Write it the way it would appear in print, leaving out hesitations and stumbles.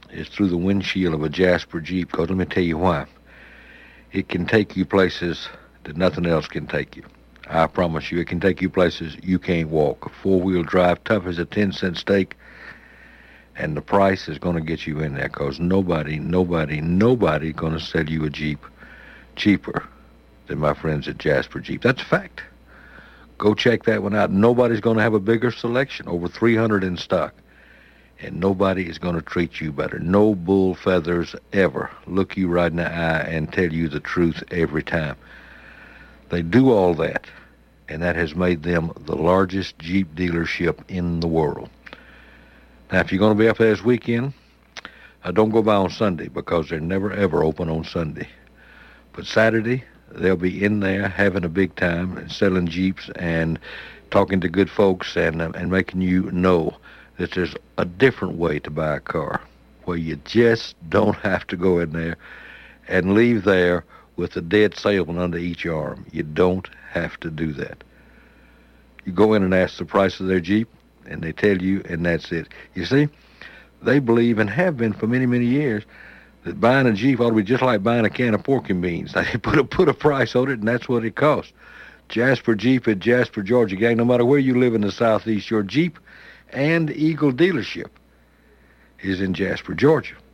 is through the windshield of a Jasper Jeep, because let me tell you why. It can take you places that nothing else can take you. I promise you, it can take you places you can't walk. Four-wheel drive, tough as a 10-cent steak, and the price is going to get you in there, because nobody going to sell you a Jeep cheaper than my friends at Jasper Jeep. That's a fact. Go check that one out. Nobody's going to have a bigger selection, over 300 in stock. And nobody is going to treat you better. No bull feathers ever look you right in the eye and tell you the truth every time. They do all that, and that has made them the largest Jeep dealership in the world. Now, if you're going to be up there this weekend, don't go by on Sunday, because they're never, ever open on Sunday. But Saturday, they'll be in there having a big time and selling Jeeps and talking to good folks and making you know that there's a different way to buy a car, where you just don't have to go in there and leave there with a dead salesman under each arm. You don't have to do that. You go in and ask the price of their Jeep, and they tell you, and that's it. You see, they believe, and have been for many, many years, that buying a Jeep ought to be just like buying a can of pork and beans. They put a price on it, and that's what it costs. Jasper Jeep at Jasper, Georgia. Gang, no matter where you live in the Southeast, your Jeep and Eagle dealership is in Jasper, Georgia.